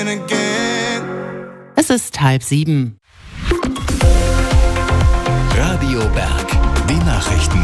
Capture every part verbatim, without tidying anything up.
Es ist halb sieben. Radio Berg, die Nachrichten.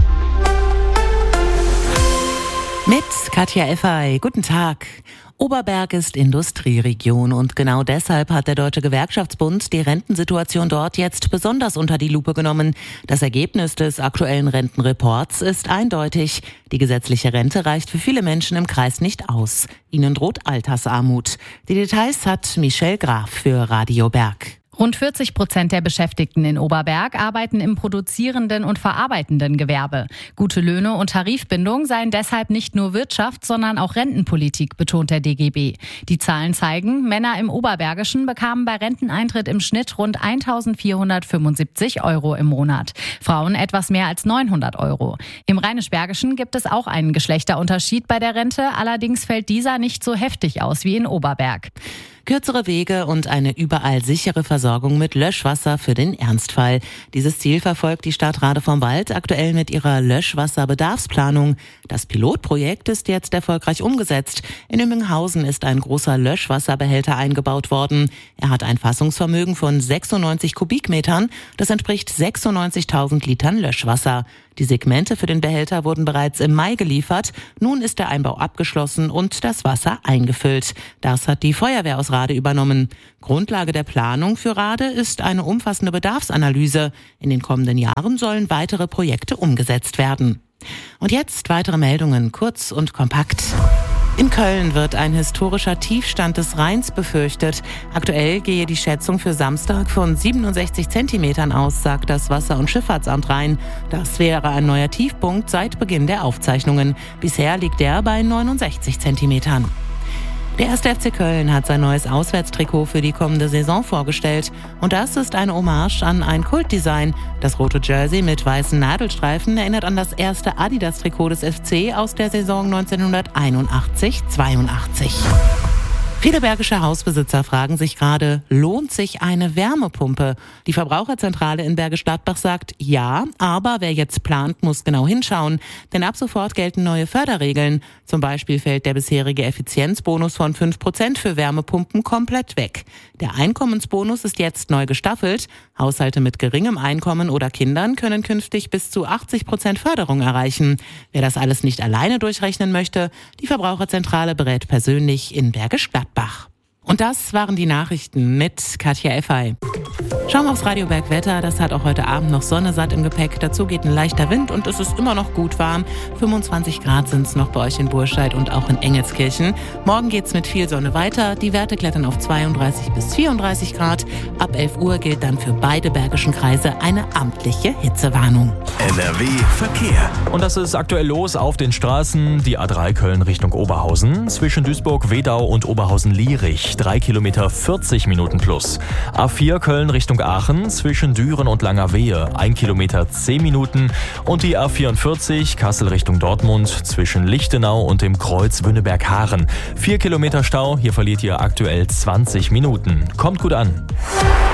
Mit Katja Effey. Guten Tag. Oberberg ist Industrieregion und genau deshalb hat der Deutsche Gewerkschaftsbund die Rentensituation dort jetzt besonders unter die Lupe genommen. Das Ergebnis des aktuellen Rentenreports ist eindeutig. Die gesetzliche Rente reicht für viele Menschen im Kreis nicht aus. Ihnen droht Altersarmut. Die Details hat Michelle Graf für Radio Berg. Rund vierzig Prozent der Beschäftigten in Oberberg arbeiten im produzierenden und verarbeitenden Gewerbe. Gute Löhne und Tarifbindung seien deshalb nicht nur Wirtschaft, sondern auch Rentenpolitik, betont der D G B. Die Zahlen zeigen, Männer im Oberbergischen bekamen bei Renteneintritt im Schnitt rund eintausendvierhundertfünfundsiebzig Euro im Monat. Frauen etwas mehr als neunhundert Euro. Im Rheinisch-Bergischen gibt es auch einen Geschlechterunterschied bei der Rente, allerdings fällt dieser nicht so heftig aus wie in Oberberg. Kürzere Wege und eine überall sichere Versorgung mit Löschwasser für den Ernstfall. Dieses Ziel verfolgt die Stadt Rade vom Wald aktuell mit ihrer Löschwasserbedarfsplanung. Das Pilotprojekt ist jetzt erfolgreich umgesetzt. In Ümminghausen ist ein großer Löschwasserbehälter eingebaut worden. Er hat ein Fassungsvermögen von sechsundneunzig Kubikmetern. Das entspricht sechsundneunzigtausend Litern Löschwasser. Die Segmente für den Behälter wurden bereits im Mai geliefert. Nun ist der Einbau abgeschlossen und das Wasser eingefüllt. Das hat die Feuerwehr aus Rade übernommen. Grundlage der Planung für Rade ist eine umfassende Bedarfsanalyse. In den kommenden Jahren sollen weitere Projekte umgesetzt werden. Und jetzt weitere Meldungen, kurz und kompakt. In Köln wird ein historischer Tiefstand des Rheins befürchtet. Aktuell gehe die Schätzung für Samstag von siebenundsechzig Zentimetern aus, sagt das Wasser- und Schifffahrtsamt Rhein. Das wäre ein neuer Tiefpunkt seit Beginn der Aufzeichnungen. Bisher liegt er bei neunundsechzig Zentimetern. Der erste F C Köln hat sein neues Auswärtstrikot für die kommende Saison vorgestellt. Und das ist eine Hommage an ein Kultdesign. Das rote Jersey mit weißen Nadelstreifen erinnert an das erste Adidas-Trikot des F C aus der Saison neunzehnhunderteinundachtzig zweiundachtzig. Viele bergische Hausbesitzer fragen sich gerade, lohnt sich eine Wärmepumpe? Die Verbraucherzentrale in Bergisch Gladbach sagt ja, aber wer jetzt plant, muss genau hinschauen. Denn ab sofort gelten neue Förderregeln. Zum Beispiel fällt der bisherige Effizienzbonus von fünf Prozent für Wärmepumpen komplett weg. Der Einkommensbonus ist jetzt neu gestaffelt. Haushalte mit geringem Einkommen oder Kindern können künftig bis zu achtzig Prozent Förderung erreichen. Wer das alles nicht alleine durchrechnen möchte, die Verbraucherzentrale berät persönlich in Bergisch Gladbach. Und das waren die Nachrichten mit Katja Effey. Schauen wir aufs Radio Berg Wetter. Das hat auch heute Abend noch Sonne satt im Gepäck. Dazu geht ein leichter Wind und es ist immer noch gut warm. fünfundzwanzig Grad sind es noch bei euch in Burscheid und auch in Engelskirchen. Morgen geht's mit viel Sonne weiter. Die Werte klettern auf zweiunddreißig bis vierunddreißig Grad. Ab elf Uhr gilt dann für beide bergischen Kreise eine amtliche Hitzewarnung. N R W Verkehr. Und das ist aktuell los auf den Straßen. Die A drei Köln Richtung Oberhausen. Zwischen Duisburg, Wedau und Oberhausen-Lierich. drei Kilometer vierzig Minuten plus. A vier Köln Richtung Aachen. Zwischen Düren und Langerwehe. ein Kilometer zehn Minuten. Und die A vierundvierzig Kassel Richtung Dortmund. Zwischen Lichtenau und dem Kreuz Wünneberg-Haaren. vier Kilometer Stau. Hier verliert ihr aktuell zwanzig Minuten. Kommt gut an.